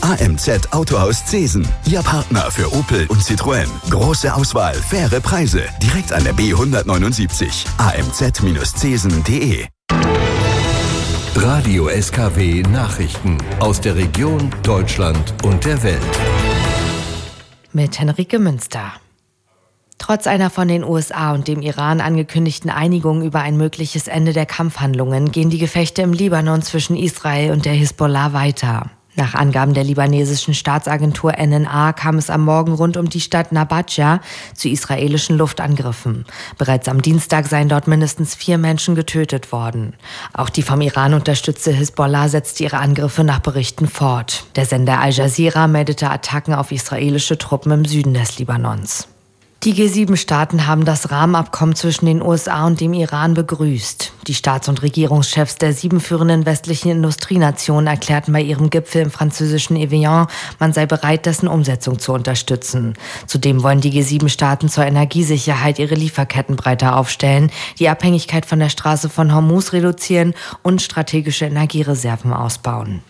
AMZ Autohaus Zesen. Ihr Partner für Opel und Citroën. Große Auswahl, faire Preise. Direkt an der B179. amz-zesen.de. Radio SKW Nachrichten aus der Region, Deutschland und der Welt. Mit Henrike Münster. Trotz einer von den USA und dem Iran angekündigten Einigung über ein mögliches Ende der Kampfhandlungen gehen die Gefechte im Libanon zwischen Israel und der Hisbollah weiter. Nach Angaben der libanesischen Staatsagentur NNA kam es am Morgen rund um die Stadt Nabadja zu israelischen Luftangriffen. Bereits am Dienstag seien dort mindestens 4 Menschen getötet worden. Auch die vom Iran unterstützte Hisbollah setzte ihre Angriffe nach Berichten fort. Der Sender Al Jazeera meldete Attacken auf israelische Truppen im Süden des Libanons. Die G7-Staaten haben das Rahmenabkommen zwischen den USA und dem Iran begrüßt. Die Staats- und Regierungschefs der 7 führenden westlichen Industrienationen erklärten bei ihrem Gipfel im französischen Evian, man sei bereit, dessen Umsetzung zu unterstützen. Zudem wollen die G7-Staaten zur Energiesicherheit ihre Lieferketten breiter aufstellen, die Abhängigkeit von der Straße von Hormuz reduzieren und strategische Energiereserven ausbauen.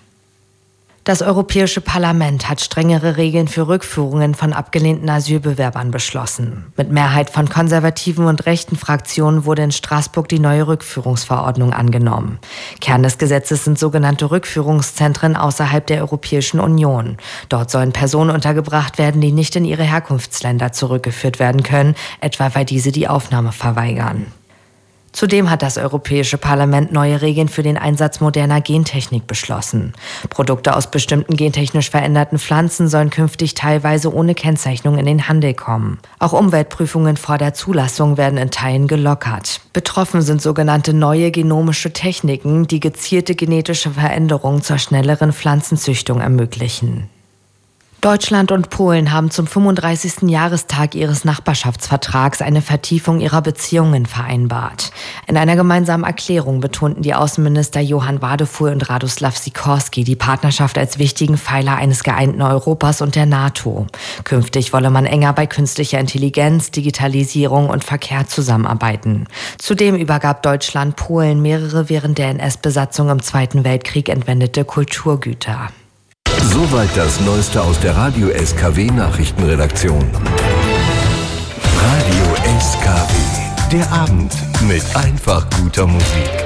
Das Europäische Parlament hat strengere Regeln für Rückführungen von abgelehnten Asylbewerbern beschlossen. Mit Mehrheit von konservativen und rechten Fraktionen wurde in Straßburg die neue Rückführungsverordnung angenommen. Kern des Gesetzes sind sogenannte Rückführungszentren außerhalb der Europäischen Union. Dort sollen Personen untergebracht werden, die nicht in ihre Herkunftsländer zurückgeführt werden können, etwa weil diese die Aufnahme verweigern. Zudem hat das Europäische Parlament neue Regeln für den Einsatz moderner Gentechnik beschlossen. Produkte aus bestimmten gentechnisch veränderten Pflanzen sollen künftig teilweise ohne Kennzeichnung in den Handel kommen. Auch Umweltprüfungen vor der Zulassung werden in Teilen gelockert. Betroffen sind sogenannte neue genomische Techniken, die gezielte genetische Veränderungen zur schnelleren Pflanzenzüchtung ermöglichen. Deutschland und Polen haben zum 35. Jahrestag ihres Nachbarschaftsvertrags eine Vertiefung ihrer Beziehungen vereinbart. In einer gemeinsamen Erklärung betonten die Außenminister Johann Wadefuhl und Radoslaw Sikorski die Partnerschaft als wichtigen Pfeiler eines geeinten Europas und der NATO. Künftig wolle man enger bei künstlicher Intelligenz, Digitalisierung und Verkehr zusammenarbeiten. Zudem übergab Deutschland Polen mehrere während der NS-Besatzung im Zweiten Weltkrieg entwendete Kulturgüter. Soweit das Neueste aus der Radio SKW Nachrichtenredaktion. Radio SKW, der Abend mit einfach guter Musik.